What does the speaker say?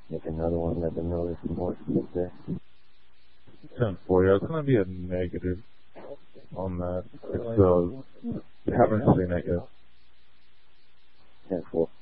Make another one, let them know there's some more there. 10-4, yeah, it's going to be a negative on that. It's, haven't seen it yet. 10-4.